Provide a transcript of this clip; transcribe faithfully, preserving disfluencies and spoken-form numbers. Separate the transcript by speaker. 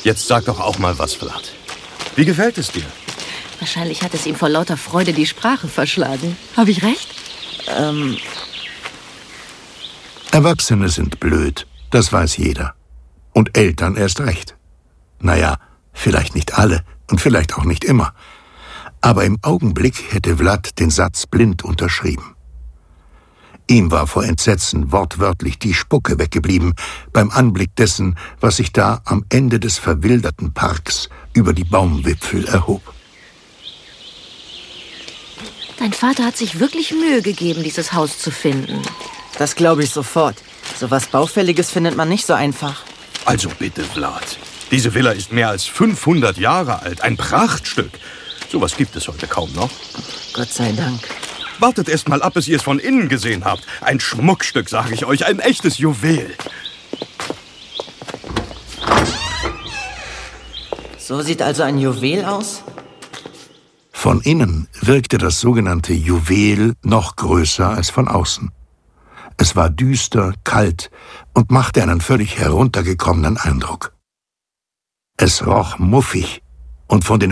Speaker 1: Jetzt sag doch auch mal was, Vlad. Wie gefällt es dir?
Speaker 2: Wahrscheinlich hat es ihm vor lauter Freude die Sprache verschlagen. Habe ich recht?
Speaker 3: Ähm...
Speaker 4: Erwachsene sind blöd, das weiß jeder. Und Eltern erst recht. Naja, vielleicht nicht alle und vielleicht auch nicht immer. Aber im Augenblick hätte Vlad den Satz blind unterschrieben. Ihm war vor Entsetzen wortwörtlich die Spucke weggeblieben beim Anblick dessen, was sich da am Ende des verwilderten Parks über die Baumwipfel erhob.
Speaker 2: Dein Vater hat sich wirklich Mühe gegeben, dieses Haus zu finden.
Speaker 3: Das glaube ich sofort. So was Baufälliges findet man nicht so einfach.
Speaker 1: Also bitte, Vlad. Diese Villa ist mehr als fünfhundert Jahre alt. Ein Prachtstück. Sowas gibt es heute kaum noch.
Speaker 3: Gott sei Dank.
Speaker 1: Wartet erst mal ab, bis ihr es von innen gesehen habt. Ein Schmuckstück, sage ich euch. Ein echtes Juwel.
Speaker 3: So sieht also ein Juwel aus?
Speaker 4: Von innen wirkte das sogenannte Juwel noch größer als von außen. Es war düster, kalt und machte einen völlig heruntergekommenen Eindruck. Es roch muffig und von den